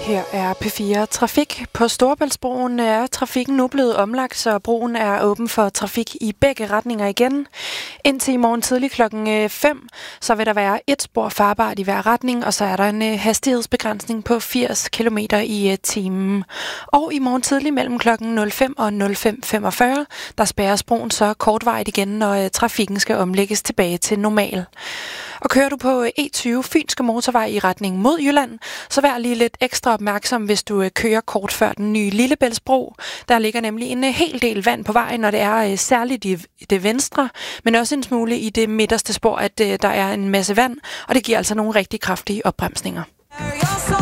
Her er P4 Trafik. På Storebæltsbroen er trafikken nu blevet omlagt, så broen er åben for trafik i begge retninger igen. Indtil i morgen tidlig klokken 5, så vil der være et spor farbart i hver retning, og så er der en hastighedsbegrænsning på 80 km i timen. Og i morgen tidlig mellem klokken 05 og 05.45, der spærres broen så kortvarigt igen, når trafikken skal omlægges tilbage til normal. Og kører du på E20 Fynske Motorvej i retning mod Jylland, så vær lige lidt ekstra opmærksom, hvis du kører kort før den nye Lillebæltsbro. Der ligger nemlig en hel del vand på vejen, og det er særligt i det venstre, men også en smule i det midterste spor, at der er en masse vand, og det giver altså nogle rigtig kraftige opbremsninger.